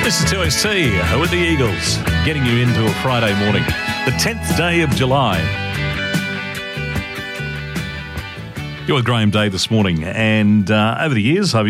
This is 2ST with the Eagles, getting you into a Friday morning, the 10th day of July. You're with Graham Day this morning, and over the years, I've